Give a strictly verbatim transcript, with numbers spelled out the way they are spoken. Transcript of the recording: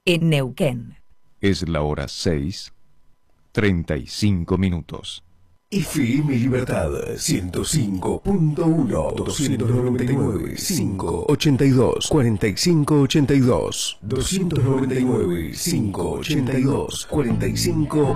en Neuquén. Es la hora seis, treinta y cinco minutos. F M Libertad ciento cinco punto uno, doscientos noventa y nueve, cinco, ochenta y dos, cuarenta y cinco, ochenta y dos, doscientos noventa y nueve, cinco, ochenta y dos, cuarenta y cinco,